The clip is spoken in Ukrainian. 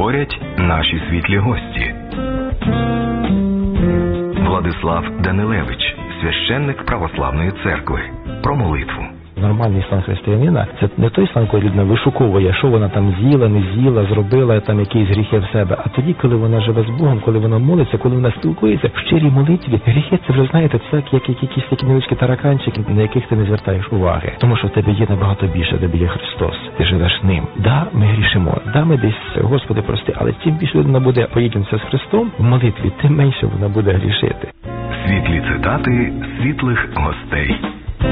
говорять наші світлі гості. Владислав Данилевич, священник Православної церкви. Про молитву. Нормальний стан християнина – це не той стан, коли людина вишуковує, що вона там з'їла, не з'їла, зробила там якісь гріхи в себе. А тоді, коли вона живе з Богом, коли вона молиться, коли вона спілкується в щирій молитві, гріхи – це вже, знаєте, це як якісь такі невеличкі тараканчики, на яких ти не звертаєш уваги. Тому що в тебе є набагато більше, в тебе є Христос, ти живеш з Ним. Да, ми грішимо, да, ми десь, Господи, прости, але чим більше людина буде поєднатися з Христом в молитві, тим менше вона буде грішити. Світлі цитати світлих гостей.